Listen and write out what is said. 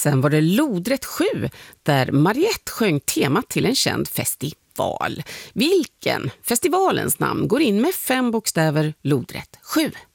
Sen var det Lodrätt 7 där Mariette sjöng temat till en känd festival. Vilken festivalens namn går in med 5 bokstäver Lodrätt 7?